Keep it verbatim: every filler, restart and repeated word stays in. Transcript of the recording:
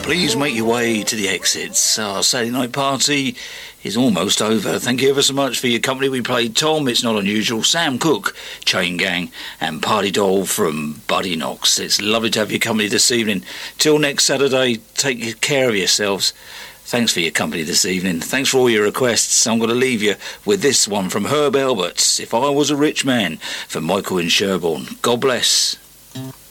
Please make your way to the exits. Our Saturday night party is almost over. Thank you ever so much for your company. We played Tom, It's Not Unusual, Sam Cooke, Chain Gang, and Party Doll from Buddy Knox. It's lovely to have your company this evening. Till next Saturday, take care of yourselves. Thanks for your company this evening. Thanks for all your requests. I'm going to leave you with this one from Herb Alberts, If I Was a Rich Man, for Michael in Sherborne. God bless.